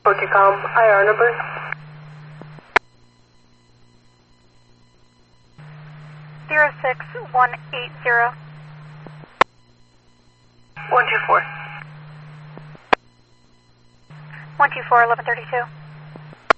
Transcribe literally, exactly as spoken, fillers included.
Porticom, I R number. Zero six one eight zero. One two four. One two four eleven thirty two.